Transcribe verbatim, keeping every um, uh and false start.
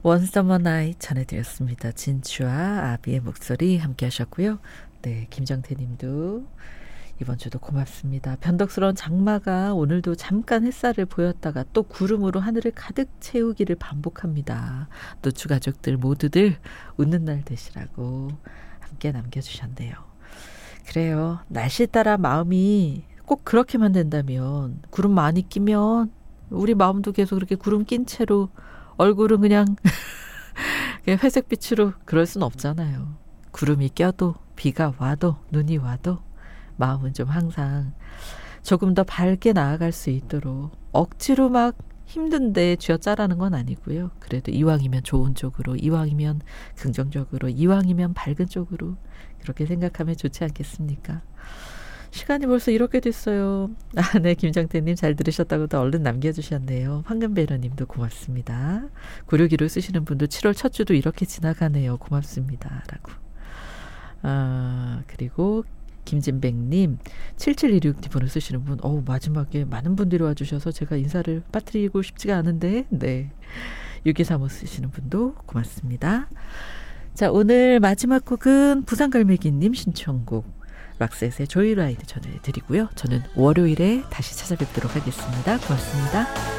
One Summer Night 전해드렸습니다. 진추와 아비의 목소리 함께 하셨고요. 네, 김정태 님도 이번 주도 고맙습니다. 변덕스러운 장마가 오늘도 잠깐 햇살을 보였다가 또 구름으로 하늘을 가득 채우기를 반복합니다. 노추 가족들 모두들 웃는 날 되시라고 함께 남겨주셨네요. 그래요. 날씨 따라 마음이 꼭 그렇게만 된다면, 구름 많이 끼면 우리 마음도 계속 그렇게 구름 낀 채로 얼굴은 그냥 회색빛으로 그럴 순 없잖아요. 구름이 껴도 비가 와도 눈이 와도 마음은 좀 항상 조금 더 밝게 나아갈 수 있도록 억지로 막 힘든데 쥐어짜라는 건 아니고요. 그래도 이왕이면 좋은 쪽으로, 이왕이면 긍정적으로, 이왕이면 밝은 쪽으로 그렇게 생각하면 좋지 않겠습니까? 시간이 벌써 이렇게 됐어요. 아, 네, 김정태님 잘 들으셨다고 또 얼른 남겨주셨네요. 황금배러님도 고맙습니다. 구육일오 쓰시는 분도 칠월 첫 주도 이렇게 지나가네요. 고맙습니다. 라고. 아, 그리고 김진백님, 칠칠이육 번을 쓰시는 분, 어우, 마지막에 많은 분들이 와주셔서 제가 인사를 빠뜨리고 싶지가 않은데, 네. 육이삼오 쓰시는 분도 고맙습니다. 자, 오늘 마지막 곡은 부산갈매기님 신청곡 락셋의 조이라이드 전해드리고요. 저는 월요일에 다시 찾아뵙도록 하겠습니다. 고맙습니다.